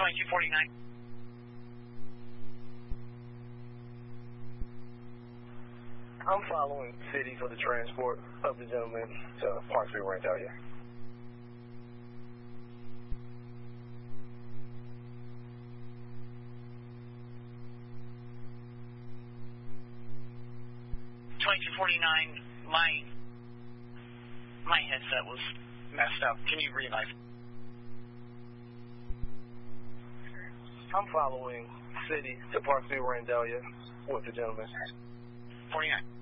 2249. I'm following City for the transport of the gentleman to Parksville Randalia. My headset was messed up. Can you realize? I'm following City to Parksville Randalia with the gentleman. 49.